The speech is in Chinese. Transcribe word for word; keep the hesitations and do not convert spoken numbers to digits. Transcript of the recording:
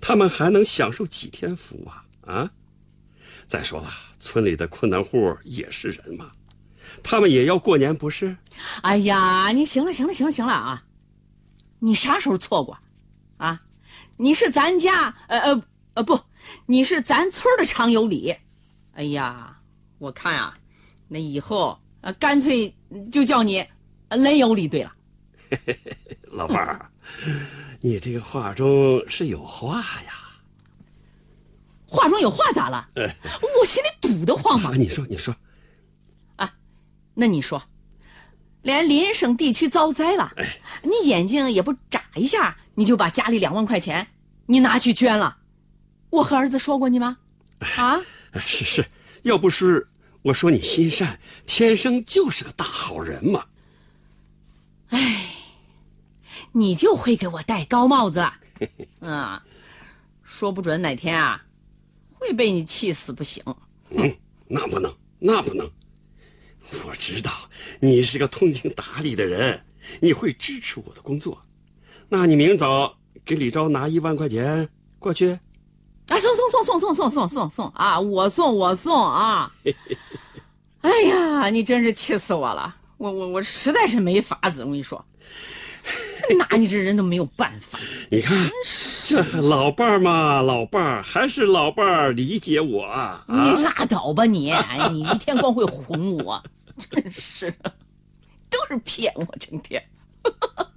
他们还能享受几天福啊？啊！再说了，村里的困难户也是人嘛，他们也要过年不是？ 哎呀，你行了行了行了行了啊！你啥时候错过？啊，你是咱家呃呃呃不，你是咱村的常有理。哎呀，我看啊，那以后啊，干脆就叫你雷有理对了。 老伴儿，你这个话中是有话呀。 话中有话咋了？ 哎、 我心里堵得慌嘛。 啊、你说你说。 啊，那你说，连邻省地区遭灾了， 哎， 你眼睛也不眨一下，你就把家里两万块钱你拿去捐了，我和儿子说过你吗？啊？ 是是，要不是我说你心善，天生就是个大好人嘛。 哎，你就会给我戴高帽子，嗯，说不准哪天啊，会被你气死不行。 嗯，那不能，那不能。我知道你是个通情达理的人，你会支持我的工作。那你明早给李昭拿一万块钱过去。 啊，送送送送送送送送送啊！我送我送啊！哎呀，你真是气死我了！我我我实在是没法子，我跟你说，拿你这人都没有办法。 你看，这老伴儿嘛，老伴儿还是老伴儿理解我啊！ 你拉倒吧你！你一天光会哄我，真是的，都是骗我，整天。